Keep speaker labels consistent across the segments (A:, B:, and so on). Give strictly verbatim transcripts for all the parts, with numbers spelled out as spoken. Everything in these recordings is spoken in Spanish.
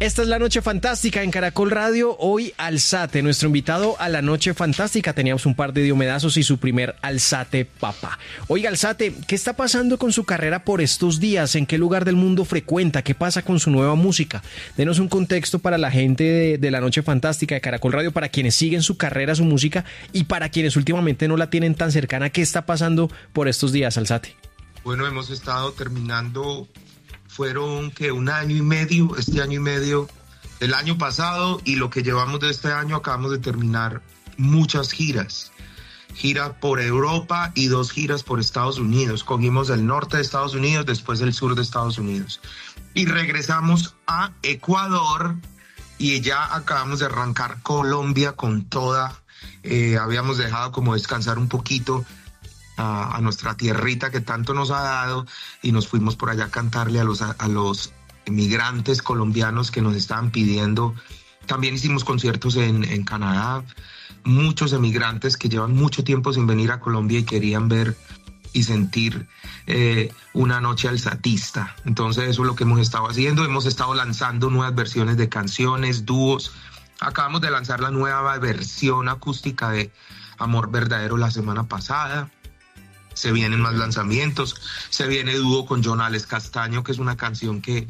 A: Esta es La Noche Fantástica en Caracol Radio. Hoy Alzate, nuestro invitado a La Noche Fantástica. Teníamos un par de diomedazos y su primer Alzate Papa. Oiga, Alzate, ¿qué está pasando con su carrera por estos días? ¿En qué lugar del mundo frecuenta? ¿Qué pasa con su nueva música? Denos un contexto para la gente de, de La Noche Fantástica de Caracol Radio, para quienes siguen su carrera, su música, y para quienes últimamente no la tienen tan cercana. ¿Qué está pasando por estos días, Alzate?
B: Bueno, hemos estado terminando... Fueron que un año y medio, este año y medio del año pasado, y lo que llevamos de este año acabamos de terminar muchas giras. Gira por Europa y dos giras por Estados Unidos. Cogimos el norte de Estados Unidos, después el sur de Estados Unidos. Y regresamos a Ecuador y ya acabamos de arrancar Colombia con toda. Eh, habíamos dejado como descansar un poquito A, a nuestra tierrita que tanto nos ha dado, y nos fuimos por allá a cantarle a los, a, a los emigrantes colombianos que nos estaban pidiendo. También hicimos conciertos en, en Canadá, muchos emigrantes que llevan mucho tiempo sin venir a Colombia y querían ver y sentir eh, una noche alzatista. Entonces eso es lo que hemos estado haciendo. Hemos estado lanzando nuevas versiones de canciones, dúos. Acabamos de lanzar la nueva versión acústica de Amor Verdadero la semana pasada. Se vienen más lanzamientos, se viene dúo con Jonales Castaño, que es una canción que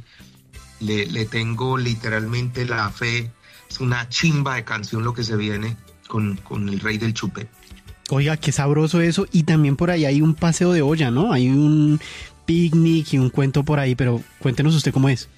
B: le, le tengo literalmente la fe. Es una chimba de canción lo que se viene con, con el Rey del Chupé.
C: Oiga, qué sabroso eso. Y también por ahí hay un paseo de olla, ¿no? Hay un picnic y un cuento por ahí, pero cuéntenos usted cómo es.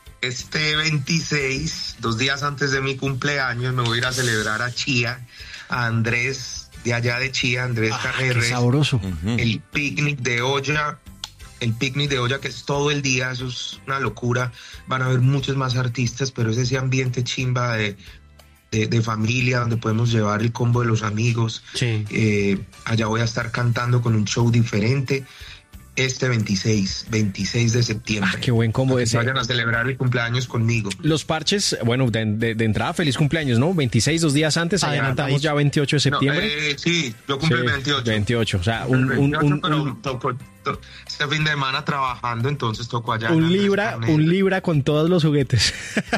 B: Este veintiséis, dos días antes de mi cumpleaños, me voy a ir a celebrar a Chía, a Andrés de allá de Chía, Andrés ah, Carreras.
A: Qué sabroso.
B: El picnic de olla, el picnic de olla que es todo el día, eso es una locura. Van a haber muchos más artistas, pero es ese ambiente chimba de, de, de familia, donde podemos llevar el combo de los amigos.
C: Sí.
B: Eh, allá voy a estar cantando con un show diferente. Este veintiséis de septiembre.
A: Ah, qué buen combo ese.
B: Vayan a celebrar el cumpleaños conmigo.
A: Los parches, bueno, de, de, de entrada, feliz cumpleaños, ¿no? veintiséis, dos días antes, adelantamos ya veintiocho de septiembre.
B: No, eh, sí, yo cumplí sí, el veintiocho.
A: veintiocho, o sea, un... un,
B: veintiocho,
A: un,
B: pero
A: un
B: tocó, tocó, este fin de semana trabajando, entonces tocó allá.
A: Un libra, un libra con todos los juguetes.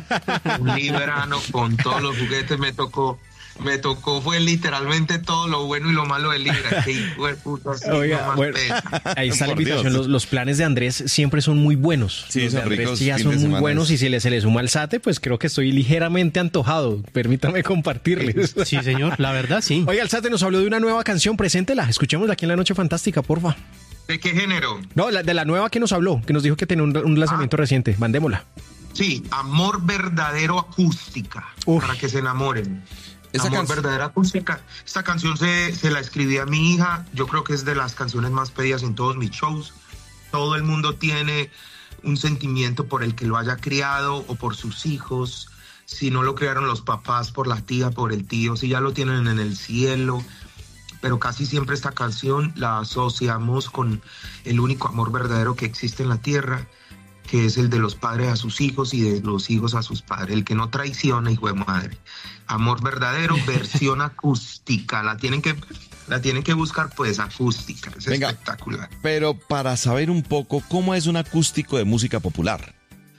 B: Un librano con todos los juguetes, me tocó... Me tocó, fue literalmente todo lo bueno y lo malo de Libra. Que hijo de puta, así,
A: oiga,
B: no
A: bueno, ahí está la invitación. Los, los planes de Andrés siempre son muy buenos.
D: Sí,
A: los de Andrés
D: ricos,
A: ya son muy buenos, y si le, se le suma Alzate, pues creo que estoy ligeramente antojado. Permítame compartirles.
C: Sí, señor, la verdad, sí.
A: Oiga, Alzate nos habló de una nueva canción, preséntela. Escuchémosla aquí en La Noche Fantástica, porfa.
B: ¿De qué género?
A: No, la, de la nueva que nos habló, que nos dijo que tenía un, un lanzamiento ah. reciente. Mandémosla.
B: Sí, Amor Verdadero Acústica, Uf. para que se enamoren. Esa Amor can... Verdadera Acústica. Esta canción se, se la escribí a mi hija. Yo creo que es de las canciones más pedidas en todos mis shows. Todo el mundo tiene un sentimiento por el que lo haya criado o por sus hijos. Si no lo criaron los papás, por la tía, por el tío. Si ya lo tienen en el cielo. Pero casi siempre esta canción la asociamos con el único amor verdadero que existe en la tierra, que es el de los padres a sus hijos y de los hijos a sus padres, el que no traiciona, hijo de madre. Amor Verdadero, versión acústica, la tienen que, la tienen que buscar, pues, acústica, es Venga, espectacular.
D: Pero para saber un poco, ¿cómo es un acústico de música popular?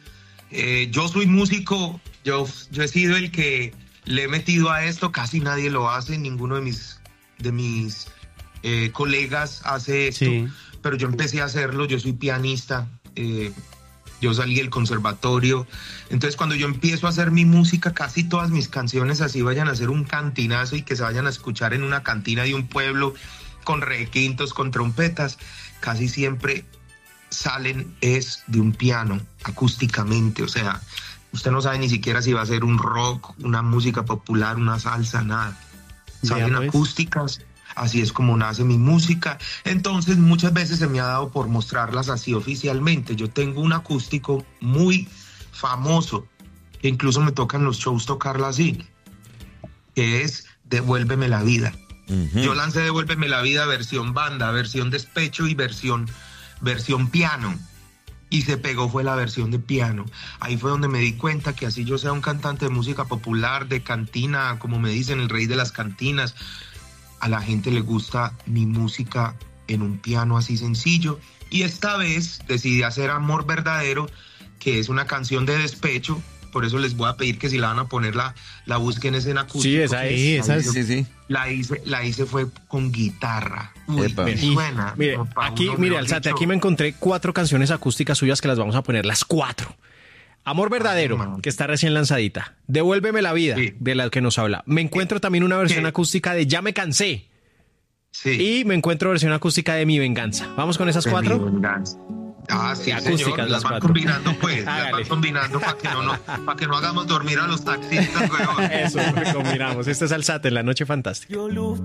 B: Eh, yo soy músico, yo, yo he sido el que le he metido a esto, casi nadie lo hace, ninguno de mis, de mis eh, colegas hace esto, sí. Pero yo empecé a hacerlo, yo soy pianista, eh, yo salí del conservatorio, entonces cuando yo empiezo a hacer mi música, casi todas mis canciones así vayan a ser un cantinazo y que se vayan a escuchar en una cantina de un pueblo con requintos, con trompetas, casi siempre salen es de un piano, acústicamente, o sea, usted no sabe ni siquiera si va a ser un rock, una música popular, una salsa, nada. Salen pues. acústicas. Así es como nace mi música. Entonces muchas veces se me ha dado por mostrarlas así oficialmente. Yo tengo un acústico muy famoso, que incluso me toca en los shows tocarla así, que es Devuélveme la vida. Uh-huh. Yo lancé Devuélveme la vida versión banda, versión despecho y versión, versión piano. Y se pegó fue la versión de piano. Ahí fue donde me di cuenta que así yo sea un cantante de música popular, de cantina, como me dicen, el rey de las cantinas, a la gente le gusta mi música en un piano así sencillo. Y esta vez decidí hacer Amor Verdadero, que es una canción de despecho, por eso les voy a pedir que si la van a poner, la, la busquen es en acústico.
A: Sí, esa es.
C: Sí, esa es.
D: Sí, sí.
B: La hice, la hice fue con guitarra. Uy,
D: Epa.
B: me suena.
A: Mire,
B: como pa'
A: aquí,
B: uno,
A: mire,
B: mejor
A: Alzate,
B: dicho.
A: aquí me encontré cuatro canciones acústicas suyas que las vamos a poner, las cuatro. Amor Verdadero,
B: Ay, man.
A: que está recién lanzadita. Devuélveme la vida,
B: Sí.
A: de la que nos habla. Me encuentro también una versión
B: ¿Qué?
A: acústica de Ya me cansé.
B: Sí.
A: Y me encuentro versión acústica de Mi Venganza. ¿Vamos con esas
B: De
A: cuatro?
B: Mi Venganza. Ah, sí,
A: Acústicas
B: señor.
A: las
B: Las van
A: cuatro.
B: combinando, pues. Las
A: Hágale.
B: van combinando para que no, no, para que no hagamos dormir a los taxistas, weón.
A: Eso, combinamos. Este es Alzate en la Noche Fantástica.